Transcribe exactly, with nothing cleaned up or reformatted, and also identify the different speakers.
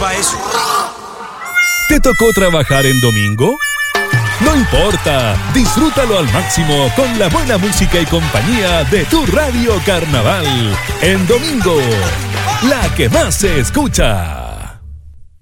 Speaker 1: para eso.
Speaker 2: ¿Te tocó trabajar en domingo? No importa, disfrútalo al máximo con la buena música y compañía de tu Radio Carnaval. En domingo, la que más se escucha.